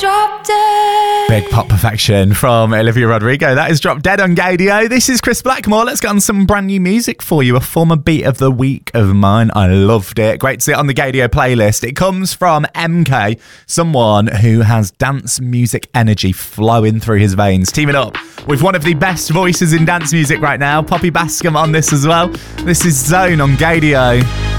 Drop Dead. Big pop perfection from Olivia Rodrigo. That is Drop Dead on Gaydio. This is Chris Blackmore. Let's get on some brand new music for you. A former beat of the week of mine. I loved it. Great to see it on the Gaydio playlist. It comes from MK, someone who has dance music energy flowing through his veins. Teaming up with one of the best voices in dance music right now, Poppy Bascom on this as well. This is Zone on Gaydio.